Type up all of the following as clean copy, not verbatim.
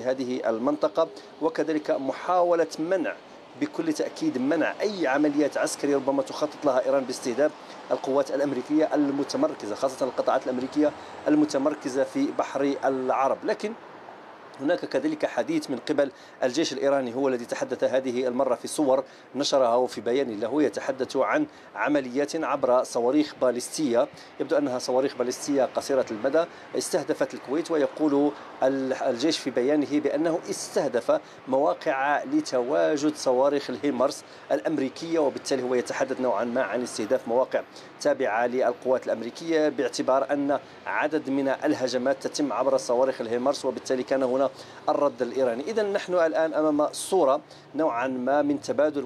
في هذه المنطقة، وكذلك محاولة منع بكل تأكيد منع أي عمليات عسكرية ربما تخطط لها إيران باستهداف القوات الأمريكية المتمركزة، خاصة القطاعات الأمريكية المتمركزة في بحر العرب. لكن هناك كذلك حديث من قبل الجيش الإيراني، هو الذي تحدث هذه المرة في صور نشرها وفي بيان له، يتحدث عن عمليات عبر صواريخ باليستية، يبدو أنها صواريخ باليستية قصيرة المدى استهدفت الكويت. ويقول الجيش في بيانه بأنه استهدف مواقع لتواجد صواريخ الهيمارس الأمريكية، وبالتالي هو يتحدث نوعا ما عن استهداف مواقع تابعة للقوات الأمريكية، باعتبار أن عدد من الهجمات تتم عبر صواريخ الهيمارس، وبالتالي كان هنا الرد الإيراني. إذا نحن الآن أمام صورة نوعا ما من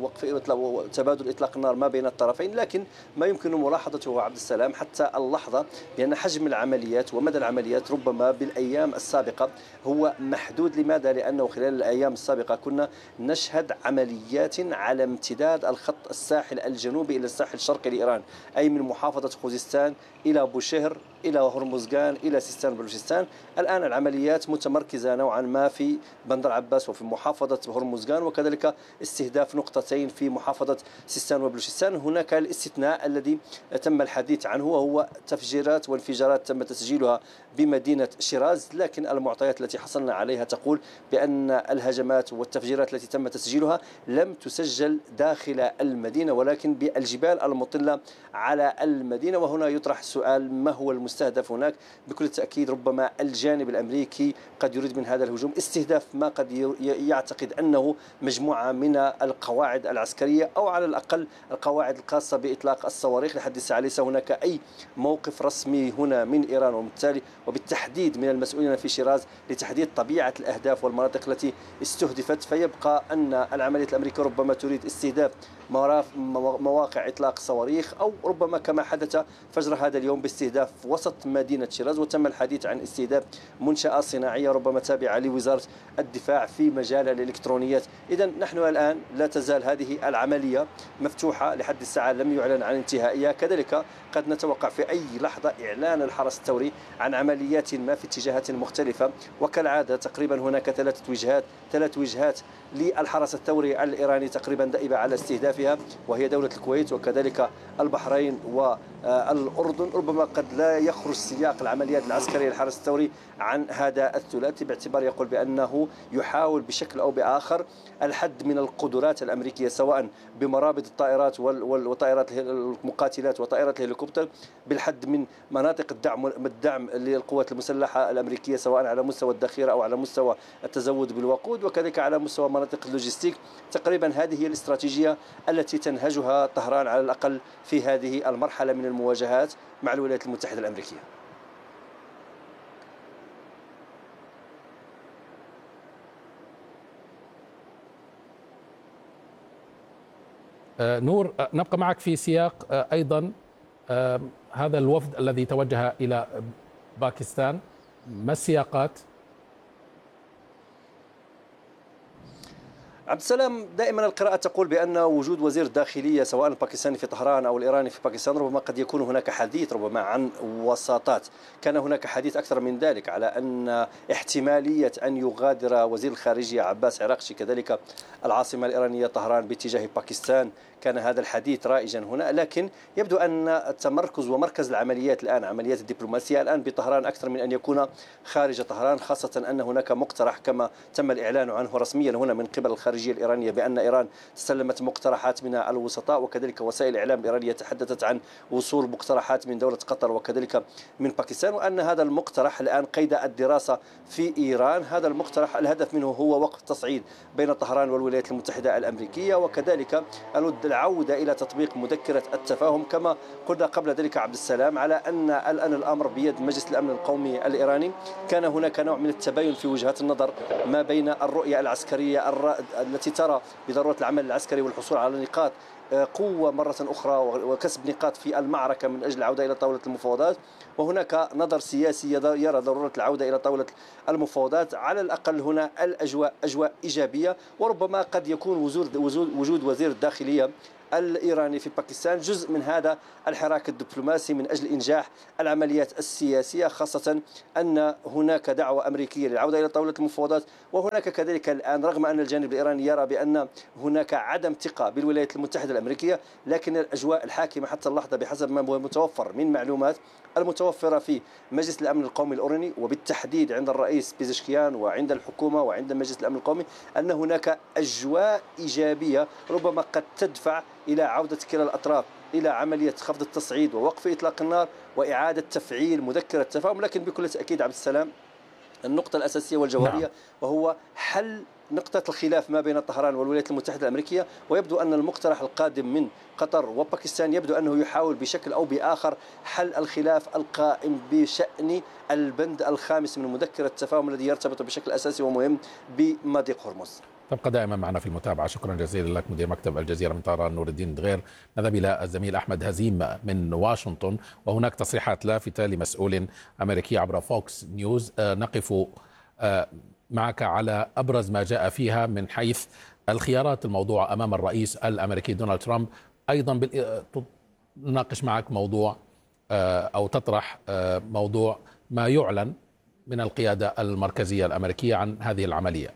تبادل إطلاق النار ما بين الطرفين، لكن ما يمكن ملاحظته عبد السلام حتى اللحظة بأن حجم العمليات ومدى العمليات ربما بالأيام السابقة هو محدود. لماذا؟ لأنه خلال الأيام السابقة كنا نشهد عمليات على امتداد الخط الساحل الجنوبي إلى الساحل الشرقي لإيران، أي من محافظة خوزستان إلى بوشهر إلى هرمزغان إلى سيستان وبلوشستان. الآن العمليات متمركزة نوعا ما في بندر عباس وفي محافظة هرمزغان، وكذلك استهداف نقطتين في محافظة سيستان وبلوشستان. هناك الاستثناء الذي تم الحديث عنه وهو تفجيرات وانفجارات تم تسجيلها بمدينة شيراز، لكن المعطيات التي حصلنا عليها تقول بأن الهجمات والتفجيرات التي تم تسجيلها لم تسجل داخل المدينة ولكن بالجبال المطلة على المدينة. وهنا يطرح السؤال: ما هو المستهدف هناك؟ بكل تأكيد ربما الجانب الأمريكي قد يريد من هذا الهجوم استهداف ما قد يعتقد أنه مجموعة من القواعد العسكرية، أو على الأقل القواعد الخاصة بإطلاق الصواريخ. لحد الساعة ليس هناك أي موقف رسمي هنا من إيران، وبالتحديد من المسؤولين في شيراز لتحديد طبيعة الأهداف والمناطق التي استهدفت. فيبقى أن العملية الأمريكية ربما تريد استهداف مواقع إطلاق صواريخ، أو ربما كما حدث فجر هذا اليوم باستهداف وسط مدينة شيراز، وتم الحديث عن استهداف منشأة صناعية ربما تابعة لوزارة الدفاع في مجال الإلكترونيات. إذا نحن الآن لا تزال هذه العملية مفتوحة، لحد الساعة لم يعلن عن انتهائها. كذلك قد نتوقع في أي لحظة إعلان الحرس الثوري عن عمليات ما في اتجاهات مختلفة، وكالعادة تقريبا هناك ثلاث وجهات للحرس الثوري الإيراني تقريبا دائبة على استهدافها، وهي دولة الكويت وكذلك البحرين والأردن. ربما قد لا يخرج سياق العمليات العسكرية للحرس الثوري عن هذا الثلاثي، باعتبار يقول بأنه يحاول بشكل أو بآخر الحد من القدرات الأمريكية، سواء بمرابط الطائرات وطائرات المقاتلات وطائرات الهليكوبتر، بالحد من مناطق الدعم للقوات المسلحة الأمريكية، سواء على مستوى الذخيرة أو على مستوى التزود بالوقود، وكذلك على مستوى مناطق اللوجستيك. تقريبا هذه هي الاستراتيجية التي تنهجها طهران على الأقل في هذه المرحلة من المواجهات مع الولايات المتحدة الأمريكية. نور، نبقى معك في سياق أيضا هذا الوفد الذي توجه إلى باكستان، ما السياقات؟ عبد السلام، دائما القراءة تقول بأن وجود وزير الداخلية سواء الباكستاني في طهران أو الإيراني في باكستان ربما قد يكون هناك حديث ربما عن وساطات. كان هناك حديث أكثر من ذلك على أن احتمالية أن يغادر وزير الخارجية عباس عراقشي كذلك العاصمة الإيرانية طهران باتجاه باكستان. كان هذا الحديث رائجا هنا، لكن يبدو أن التمركز ومركز العمليات الآن، عمليات الدبلوماسية الآن بطهران أكثر من أن يكون خارج طهران، خاصة أن هناك مقترح كما تم الإعلان عنه رسميا هنا من قبل الخارجية الإيرانية بأن إيران تسلمت مقترحات من الوسطاء، وكذلك وسائل الإعلام الإيرانية تحدثت عن وصول مقترحات من دولة قطر وكذلك من باكستان، وأن هذا المقترح الآن قيد الدراسة في إيران. هذا المقترح الهدف منه هو وقف تصعيد بين طهران والولايات المتحدة الأمريكية، وكذلك العودة إلى تطبيق مذكرة التفاهم كما قلنا قبل ذلك عبد السلام، على أن الآن الأمر بيد مجلس الأمن القومي الإيراني. كان هناك نوع من التباين في وجهات النظر ما بين الرؤية العسكرية التي ترى بضرورة العمل العسكري والحصول على نقاط قوة مرة أخرى وكسب نقاط في المعركة من أجل العودة إلى طاولة المفاوضات، وهناك نظر سياسي يرى ضرورة العودة إلى طاولة المفاوضات. على الأقل هنا الأجواء أجواء إيجابية، وربما قد يكون وجود وزير الداخلية الإيراني في باكستان جزء من هذا الحراك الدبلوماسي من أجل إنجاح العمليات السياسية، خاصة أن هناك دعوة أمريكية للعودة إلى طاولة المفاوضات. وهناك كذلك الآن رغم أن الجانب الإيراني يرى بأن هناك عدم ثقة بالولايات المتحدة الأمريكية، لكن الأجواء الحاكمة حتى اللحظة بحسب ما هو متوفر من معلومات المتوفرة في مجلس الأمن القومي الأوروبي وبالتحديد عند الرئيس بيزشكيان وعند الحكومة وعند مجلس الأمن القومي أن هناك أجواء إيجابية ربما قد تدفع إلى عودة كلا الأطراف إلى عملية خفض التصعيد ووقف إطلاق النار وإعادة تفعيل مذكرة التفاهم. لكن بكل تأكيد عبد السلام النقطة الأساسية والجوهرية وهو حل نقطة الخلاف ما بين طهران والولايات المتحدة الأمريكية. ويبدو أن المقترح القادم من قطر وباكستان يبدو أنه يحاول بشكل أو بآخر حل الخلاف القائم بشأن البند الخامس من مذكرة التفاهم الذي يرتبط بشكل أساسي ومهم بمضيق هرمز. تبقى دائما معنا في المتابعة. شكرا جزيلا لك مدير مكتب الجزيرة من طهران نور الدين دغير. نذهب إلى الزميل أحمد هزيم من واشنطن، وهناك تصريحات لافتة لمسؤول أمريكي عبر فوكس نيوز. نقف معك على أبرز ما جاء فيها من حيث الخيارات الموضوعة أمام الرئيس الأمريكي دونالد ترامب. أيضا نناقش معك موضوع أو تطرح موضوع ما يعلن من القيادة المركزية الأمريكية عن هذه العملية.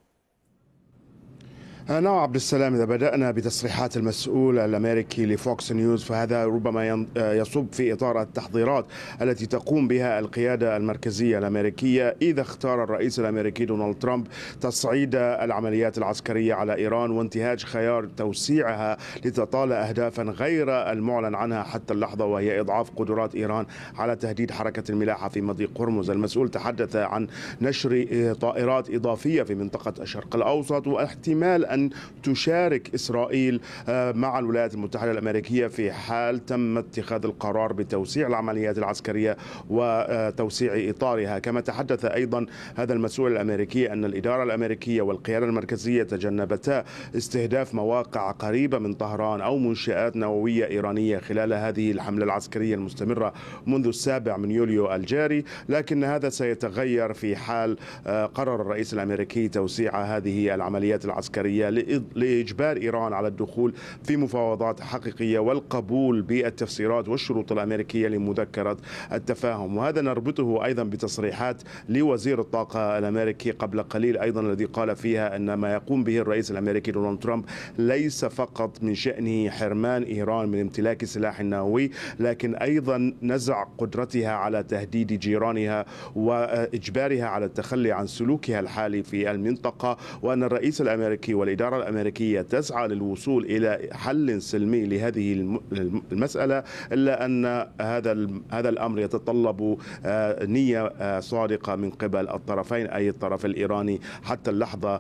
نعم عبد السلام، إذا بدأنا بتصريحات المسؤول الأمريكي لفوكس نيوز فهذا ربما يصب في إطار التحضيرات التي تقوم بها القيادة المركزية الأمريكية إذا اختار الرئيس الأمريكي دونالد ترامب تصعيد العمليات العسكرية على إيران وانتهاج خيار توسيعها لتطال أهدافا غير المعلن عنها حتى اللحظة، وهي إضعاف قدرات إيران على تهديد حركة الملاحة في مضيق هرمز. المسؤول تحدث عن نشر طائرات إضافية في منطقة الشرق الأوسط واحتمال أن تشارك إسرائيل مع الولايات المتحدة الأمريكية في حال تم اتخاذ القرار بتوسيع العمليات العسكرية وتوسيع إطارها. كما تحدث أيضا هذا المسؤول الأمريكي أن الإدارة الأمريكية والقيادة المركزية تجنبتا استهداف مواقع قريبة من طهران أو منشآت نووية إيرانية خلال هذه الحملة العسكرية المستمرة منذ 7 يوليو الجاري، لكن هذا سيتغير في حال قرر الرئيس الأمريكي توسيع هذه العمليات العسكرية لإجبار إيران على الدخول في مفاوضات حقيقية والقبول بالتفسيرات والشروط الأمريكية لمذكرة التفاهم. وهذا نربطه أيضا بتصريحات لوزير الطاقة الأمريكي قبل قليل أيضا الذي قال فيها أن ما يقوم به الرئيس الأمريكي دونالد ترامب ليس فقط من شأنه حرمان إيران من امتلاك سلاح نووي، لكن أيضا نزع قدرتها على تهديد جيرانها وإجبارها على التخلي عن سلوكها الحالي في المنطقة، وأن الرئيس الأمريكي والإدارة الأمريكية تسعى للوصول إلى حل سلمي لهذه المسألة، إلا أن هذا الأمر يتطلب نية صادقة من قبل الطرفين، أي الطرف الإيراني حتى اللحظة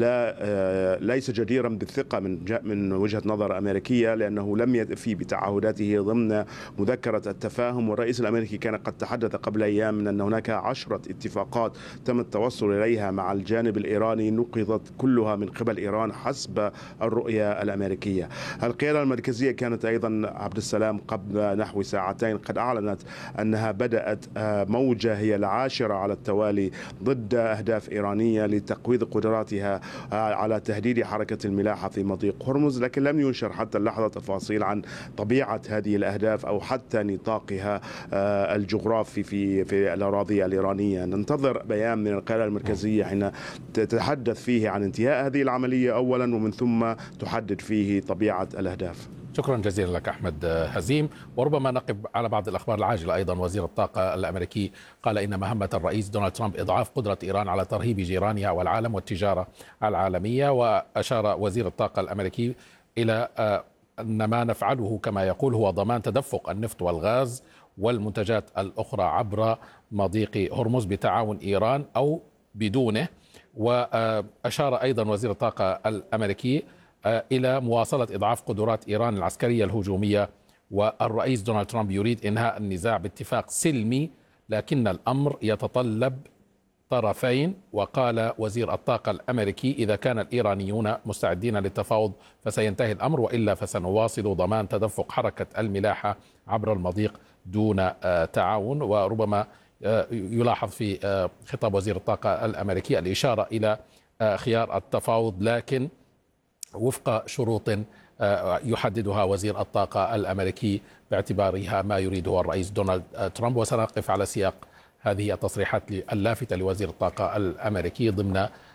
ليس جديرا بالثقة من وجهة نظر أمريكية، لأنه لم يفي بتعهداته ضمن مذكرة التفاهم. والرئيس الأمريكي كان قد تحدث قبل أيام من أن هناك 10 اتفاقات تم التوصل إليها مع الجانب الإيراني نقضت كلها من قبل إيران حسب الرؤية الأمريكية. القيادة المركزية كانت أيضا عبد السلام قبل نحو ساعتين قد أعلنت أنها بدأت موجة هي العاشرة على التوالي ضد أهداف إيرانية لتقويض قدراتها على تهديد حركة الملاحة في مضيق هرمز، لكن لم ينشر حتى اللحظة تفاصيل عن طبيعة هذه الأهداف أو حتى نطاقها الجغرافي في الأراضي الإيرانية. ننتظر بيان من القيادة المركزية حين تتحدث فيه عن انتهاء هذه العملية أولا ومن ثم تحدد فيه طبيعة الأهداف. شكرا جزيلا لك أحمد هزيم. وربما نقف على بعض الأخبار العاجلة أيضا. وزير الطاقة الأمريكي قال إن مهمة الرئيس دونالد ترامب إضعاف قدرة إيران على ترهيب جيرانها والعالم والتجارة العالمية. وأشار وزير الطاقة الأمريكي إلى أن ما نفعله كما يقول هو ضمان تدفق النفط والغاز والمنتجات الأخرى عبر مضيق هرمز بتعاون إيران أو بدونه. وأشار أيضا وزير الطاقة الأمريكي إلى مواصلة إضعاف قدرات إيران العسكرية الهجومية. والرئيس دونالد ترامب يريد إنهاء النزاع باتفاق سلمي، لكن الأمر يتطلب طرفين. وقال وزير الطاقة الأمريكي إذا كان الإيرانيون مستعدين للتفاوض فسينتهي الأمر، وإلا فسنواصل ضمان تدفق حركة الملاحة عبر المضيق دون تعاون. وربما يلاحظ في خطاب وزير الطاقة الأمريكي الإشارة إلى خيار التفاوض، لكن وفق شروط يحددها وزير الطاقة الأمريكي باعتبارها ما يريده الرئيس دونالد ترامب. وسنقف على سياق هذه التصريحات اللافتة لوزير الطاقة الأمريكي ضمن